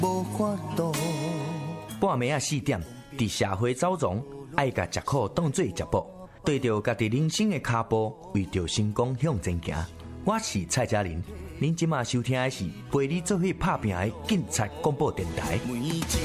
无法度。 半暝啊4点，伫社会走丛，爱甲食苦当做食补，对着家己人生的脚步，为着成功向前行。我是蔡佳玲，您今晚收听的是陪你做伙拍拼的警察广播电台。